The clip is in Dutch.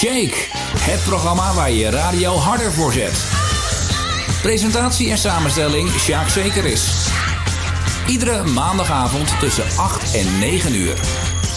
Shake, het programma waar je radio harder voor zet. Presentatie en samenstelling Sjaak Zekeris. Iedere maandagavond tussen 8 en 9 uur.